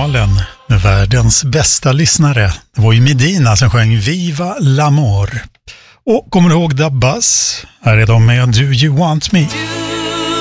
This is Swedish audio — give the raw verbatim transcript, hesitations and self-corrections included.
Festivalen med världens bästa lyssnare. Det var ju Medina som sjöng Viva l'amor. Och kommer du ihåg The Buzz? Här är de med Do You Want Me?